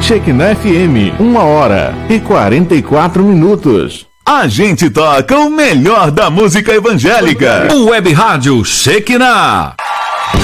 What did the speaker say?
Shekinah FM, 1h44. A gente toca o melhor da música evangélica. O Web Rádio Shekinah.